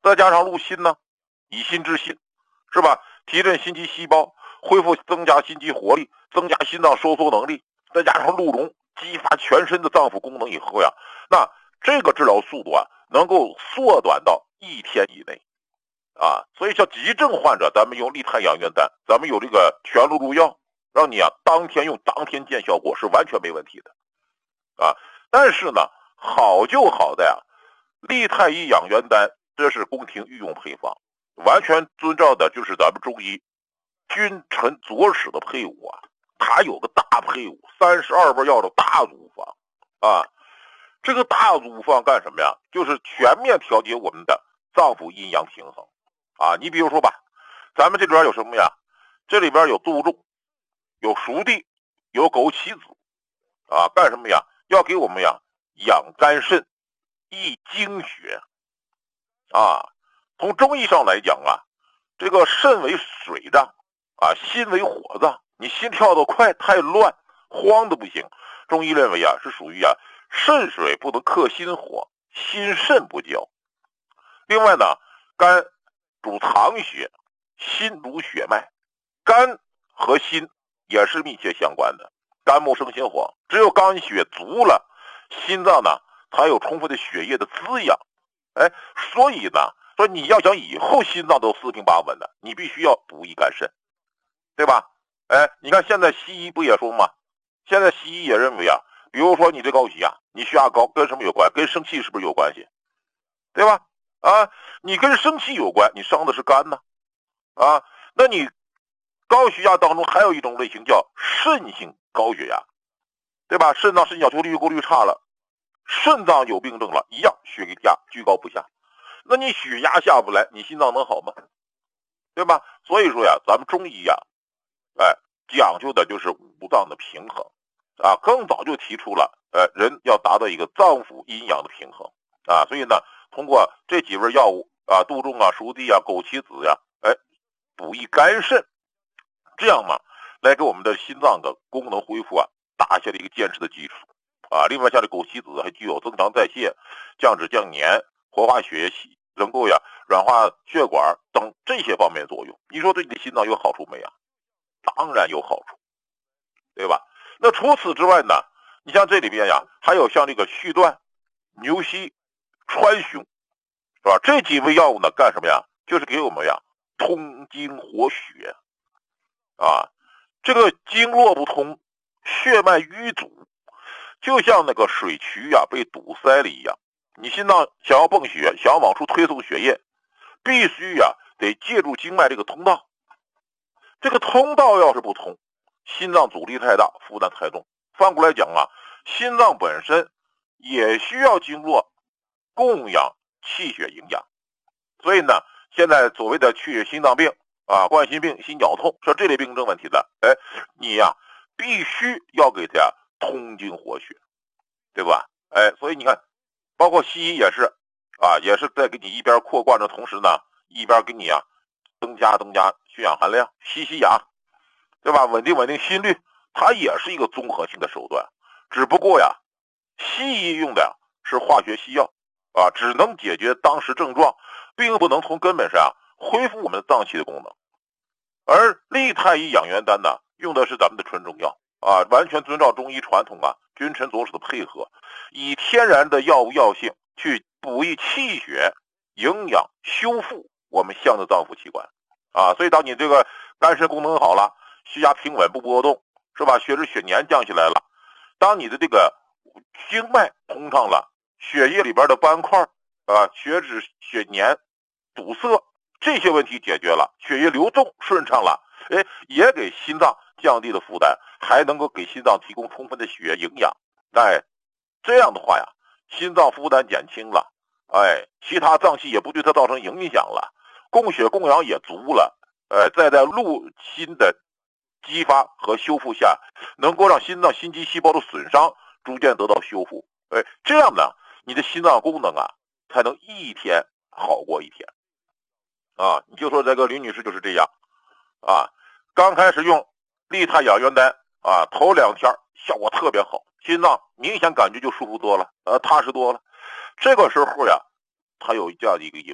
再加上鹿心呢，以心治心，是吧？提振心肌细胞，恢复增加心肌活力，增加心脏收缩能力，再加上鹿茸激发全身的脏腑功能以后呀，那这个治疗速度啊能够缩短到1天以内啊。所以像急症患者，咱们用利泰养元丹，咱们有这个全鹿入药，让你啊当天用当天见效果是完全没问题的啊。但是呢，好就好在啊，利泰医养元丹这是宫廷御用配方，完全遵照的就是咱们中医君臣佐使的配伍啊。它有个大配伍，32味药的大组方啊。这个大组方干什么呀？就是全面调节我们的脏腑阴阳平衡啊。你比如说吧，咱们这里边有什么呀？这里边有杜仲，有熟地，有枸杞子啊。干什么呀？要给我们呀养肝肾，益精血啊。从中医上来讲啊，这个肾为水脏啊，心为火脏，你心跳得快，太乱，慌的不行。中医认为啊，是属于啊肾水不能克心火，心肾不交。另外呢，肝主藏血，心主血脉，肝和心也是密切相关的。肝木生心火，只有肝血足了，心脏呢才有充分的血液的滋养。所以呢，说你要想以后心脏都四平八稳的，你必须要补益肝肾，对吧？你看现在西医不也说吗？现在西医也认为啊，比如说你这高血压，你血压高跟什么有关？跟生气是不是有关系？对吧？啊，你跟生气有关，你伤的是肝呢。啊，那你高血压当中还有一种类型叫肾性高血压，对吧？肾脏肾小球滤过率差了，肾脏有病症了，一样血压居高不下。那你血压下不来，你心脏能好吗？对吧？所以说呀，咱们中医呀，讲究的就是五脏的平衡啊，更早就提出了人要达到一个脏腑阴阳的平衡啊。所以呢，通过这几味药物啊，杜仲啊、熟地啊、枸杞子呀，补益肝肾，这样嘛，来给我们的心脏的功能恢复啊打下了一个坚实的基础啊。另外，像这枸杞子还具有增强代谢、降脂降粘、活化血液系，能够呀软化血管等这些方面的作用。你说对你的心脏有好处没啊？当然有好处，对吧？那除此之外呢，你像这里边呀，还有像这个续断、牛膝、川芎，是吧？这几味药物呢，干什么呀？就是给我们呀通经活血啊。这个经络不通，血脉淤阻，就像那个水渠呀被堵塞了一样。你心脏想要泵血，想要往出推送血液，必须呀得借助经脉这个通道。这个通道要是不通，心脏阻力太大，负担太重。反过来讲啊，心脏本身也需要经络供养气血营养。所以呢，现在所谓的去心脏病啊、冠心病、心绞痛，说这类病症问题的，你呀必须要给它通经活血，对吧？所以你看，包括西医也是啊，也是在给你一边扩灌的同时呢，一边给你啊增加血氧含量，吸氧，对吧？稳定心率，它也是一个综合性的手段。只不过呀，西医用的呀是化学西药啊，只能解决当时症状，并不能从根本上恢复我们脏器的功能。而利泰医养元丹呢，用的是咱们的纯中药啊，完全遵照中医传统啊，君臣佐使的配合，以天然的药物药性去补益气血、营养、修复我们相的脏腑器官啊。所以当你这个肝肾功能好了，血压平稳不波动，是吧？血脂血粘降下来了，当你的这个经脉通畅了，血液里边的斑块啊、血脂血粘堵塞这些问题解决了，血液流动顺畅了，也给心脏降低了负担，还能够给心脏提供充分的血液营养。这样的话呀，心脏负担减轻了，其他脏器也不对它造成影响了，供血供氧也足了，再在入心的激发和修复下，能够让心脏心肌细胞的损伤逐渐得到修复。这样呢，你的心脏功能啊，才能一天好过一天啊。你就说这个李女士就是这样啊，刚开始用利泰养元丹啊，头2天效果特别好，心脏明显感觉就舒服多了，踏实多了。这个时候呀，她有这样的一个疑问。